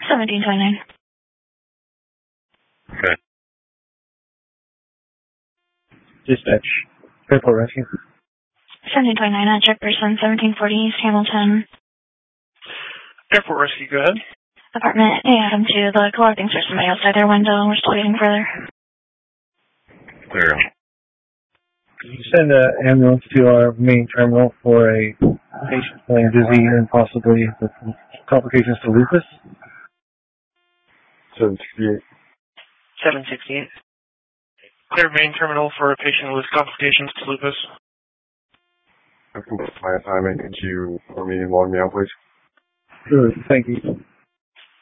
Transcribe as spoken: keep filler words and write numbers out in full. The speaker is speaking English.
seventeen twenty-nine. Okay. Dispatch. Airport rescue. seventeen twenty-nine at Jefferson, seventeen forty East Hamilton. Airport rescue, go ahead. Apartment A, Adam two. The caller thinks there's somebody outside their window. We're still waiting further. Clear. Can you send an ambulance to our main terminal for a patient feeling dizzy and possibly with complications to lupus? seven sixty-eight. seven sixty-eight. Clear main terminal for a patient with complications to lupus. I've completed my assignment. Could you for me log me out, please? Sure, thank you.